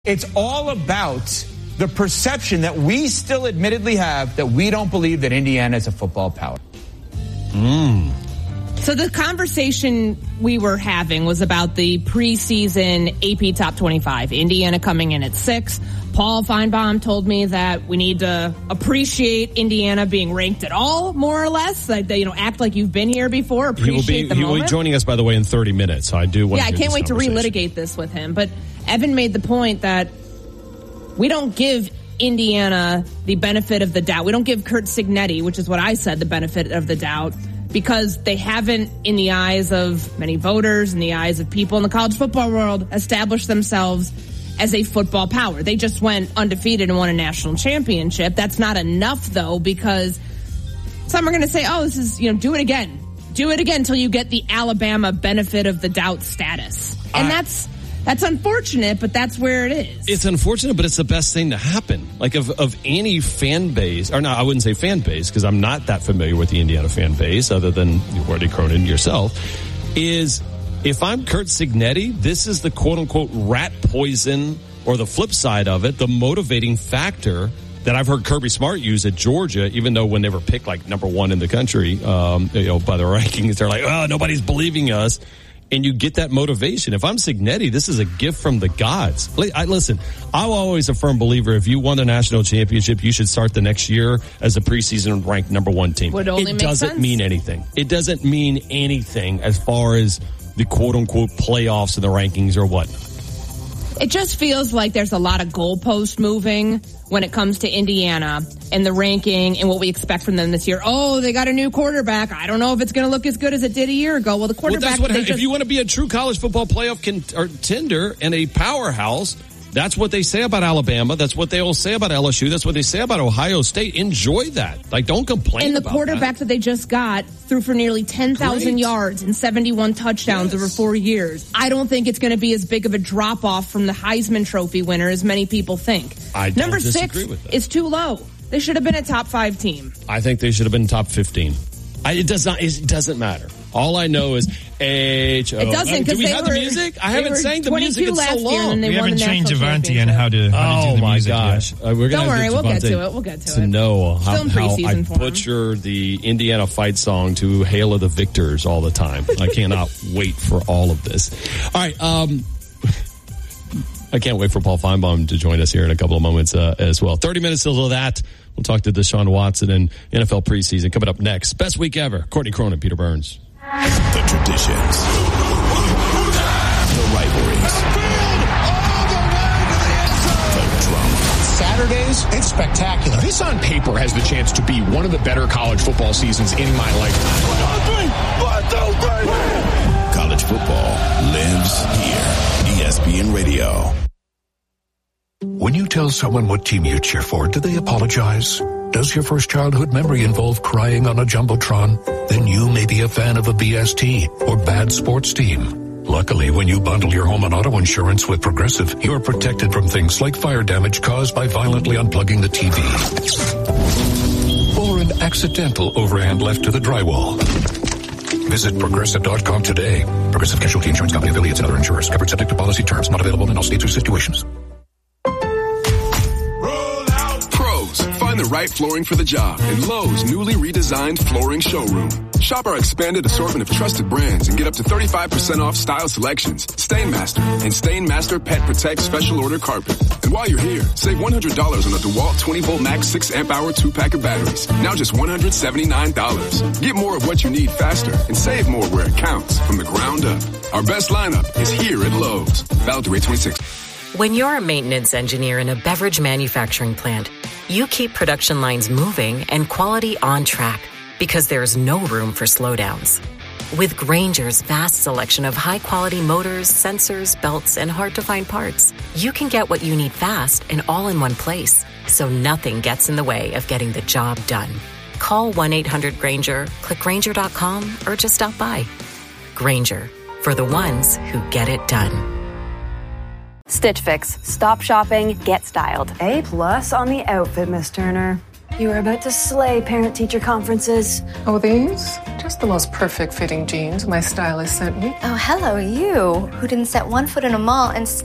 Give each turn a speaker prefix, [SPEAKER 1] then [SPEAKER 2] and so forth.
[SPEAKER 1] It's all about the perception that we still admittedly have that we don't believe that Indiana is a football power.
[SPEAKER 2] So the conversation we were having was about the preseason AP Top 25. Indiana coming in at 6. Paul Feinbaum told me that we need to appreciate Indiana being ranked at all, more or less. Like, act like you've been here before. Appreciate the moment.
[SPEAKER 3] He will be joining us, by the way, in 30 minutes. So I do want to
[SPEAKER 2] I can't wait to relitigate this with him. But Evan made the point that we don't give Indiana the benefit of the doubt. We don't give Curt Cignetti, which is what I said, the benefit of the doubt, because they haven't, in the eyes of many voters, in the eyes of people in the college football world, established themselves as a football power. They just went undefeated and won a national championship. That's not enough, though, because some are going to say, this is, do it again. Do it again until you get the Alabama benefit of the doubt status. And that's unfortunate, but that's where it is. It's
[SPEAKER 3] unfortunate, but it's the best thing to happen. Like, of any fan base, or no, I wouldn't say fan base, because I'm not that familiar with the Indiana fan base, other than Wardy Cronin yourself, is if I'm Curt Cignetti, this is the quote-unquote rat poison, or the flip side of it, the motivating factor that I've heard Kirby Smart use at Georgia, even though when they were picked like number 1 in the country, by the rankings, they're like, nobody's believing us. And you get that motivation. If I'm Cignetti, this is a gift from the gods. Listen, I'm always a firm believer, if you won the national championship, you should start the next year as a preseason ranked number 1 team.
[SPEAKER 2] It
[SPEAKER 3] doesn't mean anything. It doesn't mean anything as far as the quote-unquote playoffs and the rankings or whatnot.
[SPEAKER 2] It just feels like there's a lot of goalpost moving when it comes to Indiana and the ranking and what we expect from them this year. They got a new quarterback. I don't know if it's going to look as good as it did a year ago. Well, the quarterback...
[SPEAKER 3] if you want to be a true college football playoff contender and a powerhouse, that's what they say about Alabama. That's what they all say about LSU. That's what they say about Ohio State. Enjoy that. Like, don't complain
[SPEAKER 2] about that.
[SPEAKER 3] And the
[SPEAKER 2] quarterback that they just got threw for nearly 10,000 yards and 71 touchdowns over 4 years. I don't think it's going to be as big of a drop-off from the Heisman Trophy winner as many people think. Number 6 is too low. They should have been a top 5 team.
[SPEAKER 3] I think they should have been top 15. It doesn't matter. All I know is H-O.
[SPEAKER 2] It doesn't,
[SPEAKER 3] do we have the music? I haven't sang the music. It's so long.
[SPEAKER 4] We haven't trained Javante on how to do the music
[SPEAKER 3] gosh.
[SPEAKER 2] Don't worry, we'll get to it. We'll get to it.
[SPEAKER 3] To know how I butcher the Indiana fight song to Hail of the Victors all the time. I cannot wait for all of this. All right. I can't wait for Paul Feinbaum to join us here in a couple of moments as well. 30 minutes till that. We'll talk to Deshaun Watson and NFL preseason coming up next. Best week ever. Courtney Cronin, Peter Burns.
[SPEAKER 5] The traditions. The rivalries. The drama.
[SPEAKER 6] Saturdays, it's spectacular.
[SPEAKER 7] This on paper has the chance to be one of the better college football seasons in my lifetime.
[SPEAKER 5] 1, 2, 3. College football lives here. ESPN Radio.
[SPEAKER 8] When you tell someone what team you cheer for, do they apologize? Does your first childhood memory involve crying on a Jumbotron? Then you may be a fan of a BST or bad sports team. Luckily, when you bundle your home and auto insurance with Progressive, you're protected from things like fire damage caused by violently unplugging the TV. Or an accidental overhand left to the drywall. Visit Progressive.com today. Progressive Casualty Insurance Company, affiliates, and other insurers. Covered subject to policy terms. Not available in all states or situations.
[SPEAKER 9] Find the right flooring for the job in Lowe's newly redesigned flooring showroom. Shop our expanded assortment of trusted brands and get up to 35% off style selections, Stainmaster, and Stainmaster Pet Protect Special Order Carpet. And while you're here, save $100 on a DeWalt 20-volt max 6-amp-hour 2-pack of batteries. Now just $179. Get more of what you need faster and save more where it counts from the ground up. Our best lineup is here at Lowe's. Valid through 8/26.
[SPEAKER 10] When you're a maintenance engineer in a beverage manufacturing plant, you keep production lines moving and quality on track because there's no room for slowdowns. With Grainger's vast selection of high-quality motors, sensors, belts, and hard-to-find parts, you can get what you need fast and all in one place, so nothing gets in the way of getting the job done. Call 1-800-GRAINGER, click Grainger.com, or just stop by. Grainger, for the ones who get it done.
[SPEAKER 11] Stitch Fix. Stop shopping, get styled.
[SPEAKER 12] A+ on the outfit, Miss Turner. You are about to slay parent-teacher conferences.
[SPEAKER 13] Oh, these? Just the most perfect fitting jeans my stylist sent me.
[SPEAKER 14] Oh, hello, you, who didn't set one foot in a mall and